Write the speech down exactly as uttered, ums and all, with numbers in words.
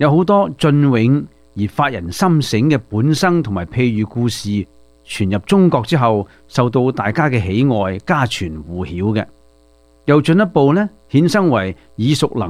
有好多雋永而發人心醒嘅本生同埋譬喻故事傳入中國之後，受到大家嘅喜愛，家傳戶曉嘅。又進一步呢，衍生為耳熟能